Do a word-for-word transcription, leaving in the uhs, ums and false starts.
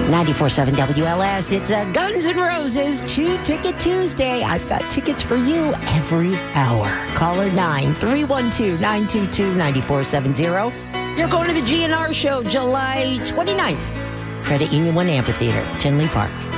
ninety-four point seven W L S. It's a Guns N' Roses Two Ticket Tuesday. I've got tickets for you every hour. Caller nine three one two, nine two two, nine four seven zero. You're going to the G N R show July twenty-ninth. Credit Union One Amphitheater, Tinley Park.